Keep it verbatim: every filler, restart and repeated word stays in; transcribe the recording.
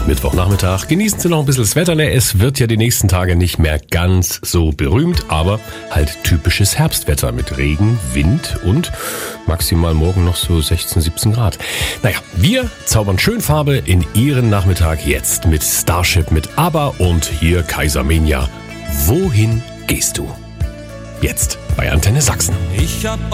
Mittwochnachmittag. Genießen Sie noch ein bisschen das Wetter. Es wird ja die nächsten Tage nicht mehr ganz so berühmt, aber halt typisches Herbstwetter mit Regen, Wind und maximal morgen noch so sechzehn, siebzehn Grad. Naja, wir zaubern schön Farbe in Ihren Nachmittag jetzt mit Starship, mit ABBA und hier Kaisermania. Wohin gehst du? Jetzt bei Antenne Sachsen. Ich hab